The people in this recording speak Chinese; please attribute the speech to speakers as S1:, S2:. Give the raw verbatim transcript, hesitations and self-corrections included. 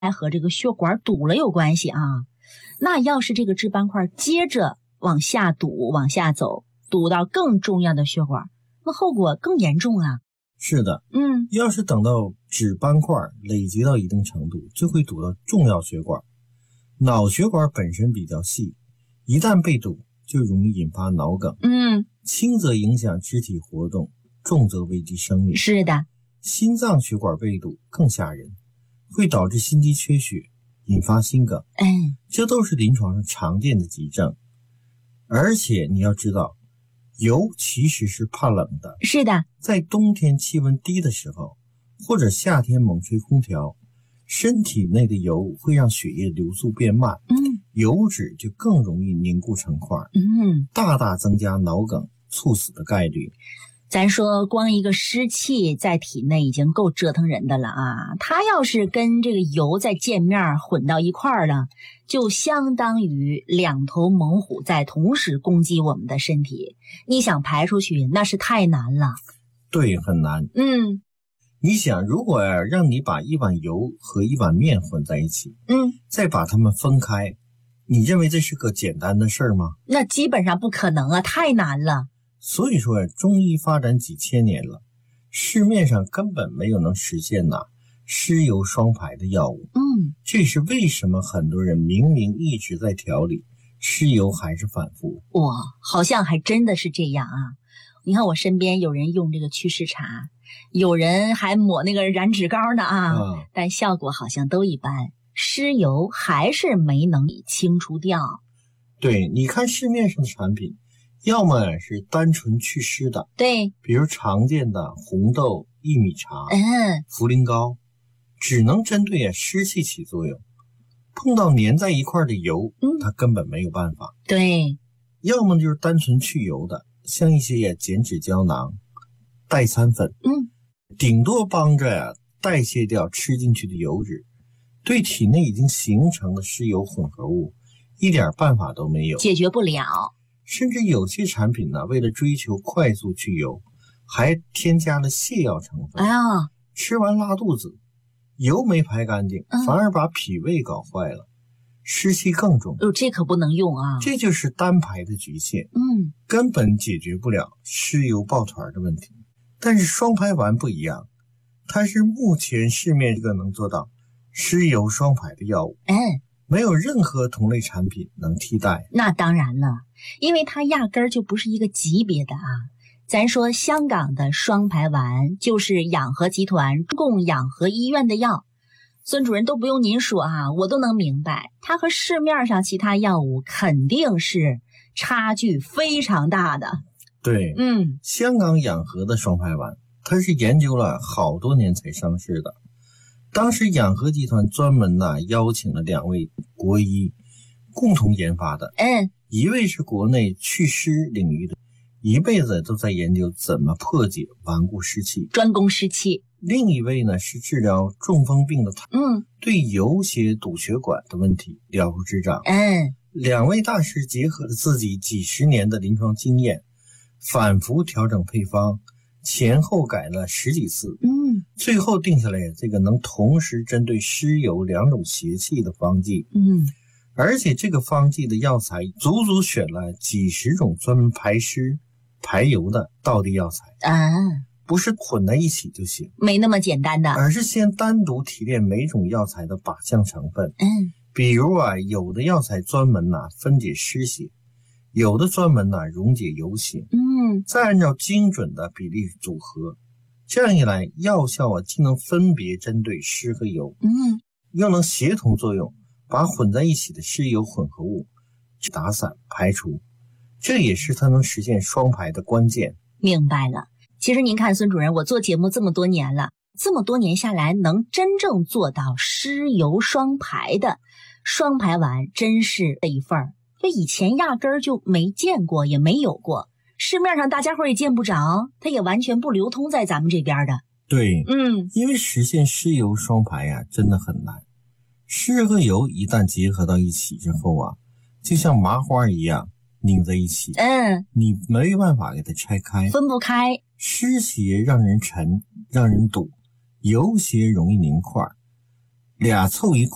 S1: 还和这个血管堵了有关系啊。那要是这个置斑块接着往下堵往下走，堵到更重要的血管，那后果更严重啊。
S2: 是的，
S1: 嗯，
S2: 要是等到脂斑块累积到一定程度，就会堵到重要血管。脑血管本身比较细，一旦被堵就容易引发脑梗。
S1: 嗯，
S2: 轻则影响肢体活动，重则危及生命。
S1: 是的，
S2: 心脏血管被堵更吓人，会导致心肌缺血，引发心梗。
S1: 嗯，
S2: 这都是临床上常见的急症。而且你要知道，油其实是怕冷的。
S1: 是的，
S2: 在冬天气温低的时候，或者夏天猛吹空调，身体内的油会让血液流速变慢，
S1: 嗯，
S2: 油脂就更容易凝固成块，
S1: 嗯，
S2: 大大增加脑梗猝死的概率。
S1: 咱说光一个湿气在体内已经够折腾人的了啊，它要是跟这个油在见面混到一块儿了，就相当于两头猛虎在同时攻击我们的身体，你想排出去那是太难了。
S2: 对，很难。
S1: 嗯，
S2: 你想，如果让你把一碗油和一碗面混在一起，
S1: 嗯，
S2: 再把它们分开，你认为这是个简单的事儿吗？
S1: 那基本上不可能啊，太难了。
S2: 所以说中医发展几千年了，市面上根本没有能实现呐湿油双排的药物。
S1: 嗯，
S2: 这是为什么很多人明明一直在调理，湿油还是反复。
S1: 哇，好像还真的是这样啊。你看我身边有人用这个祛湿茶，有人还抹那个燃脂膏呢啊、嗯，但效果好像都一般，湿油还是没能清除掉。
S2: 对，你看市面上的产品，要么是单纯祛湿的，
S1: 对，
S2: 比如常见的红豆薏米茶、
S1: 嗯，
S2: 茯苓膏，只能针对湿气起作用，碰到粘在一块的油、嗯、它根本没有办法。
S1: 对，
S2: 要么就是单纯去油的，像一些减脂胶囊、代餐粉，
S1: 嗯，
S2: 顶多帮着呀代谢掉吃进去的油脂，对体内已经形成的湿油混合物一点办法都没有，
S1: 解决不了。
S2: 甚至有些产品呢，为了追求快速去油，还添加了泻药成分。
S1: 哎呀，
S2: 吃完拉肚子，油没排干净，
S1: 嗯、
S2: 反而把脾胃搞坏了，湿气更重。
S1: 哦，这可不能用啊！
S2: 这就是单排的局限，
S1: 嗯，
S2: 根本解决不了湿油抱团的问题。但是双排丸不一样，它是目前市面一个能做到湿油双排的药物。
S1: 嗯。
S2: 没有任何同类产品能替代。
S1: 那当然了，因为它压根儿就不是一个级别的啊。咱说香港的双排丸就是养和集团供养和医院的药，孙主任都不用您说啊，我都能明白，它和市面上其他药物肯定是差距非常大的。
S2: 对，
S1: 嗯，
S2: 香港养和的双排丸，它是研究了好多年才上市的。当时养和集团专门呢、啊、邀请了两位国医共同研发的，
S1: 嗯，
S2: 一位是国内祛湿领域的，一辈子都在研究怎么破解顽固湿气，
S1: 专攻湿气；
S2: 另一位呢是治疗中风病的，
S1: 嗯，
S2: 对油血堵血管的问题了如指掌。
S1: 嗯，
S2: 两位大师结合了自己几十年的临床经验，反复调整配方，前后改了十几次，
S1: 嗯，
S2: 最后定下来这个能同时针对湿油两种邪气的方剂，
S1: 嗯，
S2: 而且这个方剂的药材足足选了几十种专门排湿排油的道地药材
S1: 啊，
S2: 不是混在一起就行，
S1: 没那么简单的，
S2: 而是先单独提炼每种药材的靶向成分，
S1: 嗯，
S2: 比如啊，有的药材专门呐、啊、分解湿邪，有的专门呢、啊、溶解油血，
S1: 嗯，
S2: 再按照精准的比例组合，这样一来药效啊既能分别针对湿和油，
S1: 嗯，
S2: 又能协同作用，把混在一起的湿油混合物打散排除，这也是它能实现双排的关键。
S1: 明白了。其实您看孙主任，我做节目这么多年了，这么多年下来能真正做到湿油双排的双排丸真是这一份儿，这以前压根儿就没见过也没有过，市面上大家伙也见不着，它也完全不流通在咱们这边的。
S2: 对，
S1: 嗯，
S2: 因为实现湿油双排呀、啊、真的很难，湿和油一旦结合到一起之后啊，就像麻花一样拧在一起，
S1: 嗯，
S2: 你没办法给它拆开，
S1: 分不开。
S2: 湿邪让人沉，让人堵，油邪容易凝块，俩凑一块